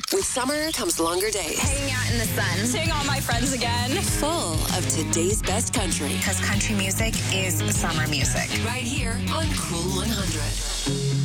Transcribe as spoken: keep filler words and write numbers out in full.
With summer comes longer days. Hanging out in the sun. Seeing all my friends again. Full of today's best country. Because country music is summer music. Right here on Cool one hundred.